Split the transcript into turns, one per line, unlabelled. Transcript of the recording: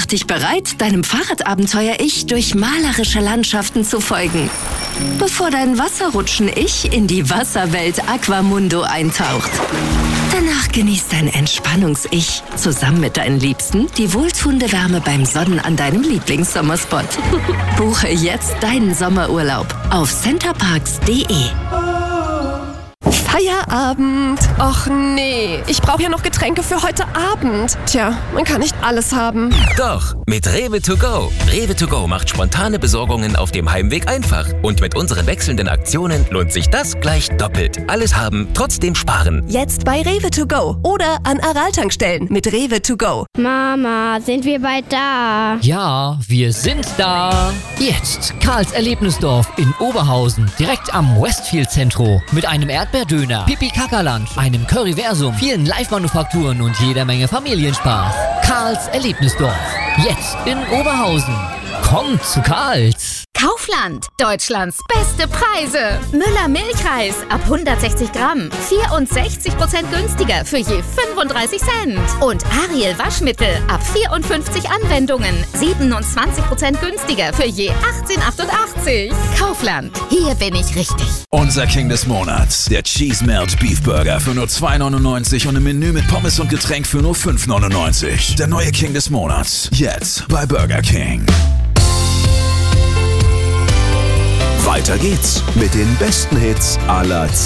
dich bereit, deinem Fahrradabenteuer-Ich durch malerische Landschaften zu folgen, bevor dein Wasserrutschen-Ich in die Wasserwelt Aquamundo eintaucht. Danach genießt dein Entspannungs-Ich zusammen mit deinen Liebsten die wohltuende Wärme beim Sonnen an deinem Lieblingssommerspot. Buche jetzt deinen Sommerurlaub auf centerparks.de.
Feierabend. Och nee, ich brauche ja noch Getränke für heute Abend. Tja, man kann nicht alles haben.
Doch, mit Rewe to go. Rewe to go macht spontane Besorgungen auf dem Heimweg einfach. Und mit unseren wechselnden Aktionen lohnt sich das gleich doppelt. Alles haben, trotzdem sparen.
Jetzt bei Rewe to go oder an Aral-Tankstellen mit Rewe to go.
Mama, sind wir bald da?
Ja, wir sind da. Jetzt Karls Erlebnisdorf in Oberhausen, direkt am Westfield-Zentrum. Mit einem Erdbeerdöner, Pipi-Kaka-Lunch, einem Curryversum, vielen Live-Manufakturen und jeder Menge Familienspaß. Karls Erlebnisdorf. Jetzt in Oberhausen. Kommt zu Karls.
Kaufland, Deutschlands beste Preise. Müller Milchreis ab 160 Gramm, 64% günstiger für je 35 Cent. Und Ariel Waschmittel ab 54 Anwendungen, 27% günstiger für je 18,88. Kaufland, hier bin ich richtig.
Unser King des Monats, der Cheese Melt Beef Burger für nur 2,99 und im Menü mit Pommes und Getränk für nur 5,99. Der neue King des Monats, jetzt bei Burger King.
Weiter geht's mit den besten Hits aller Zeiten.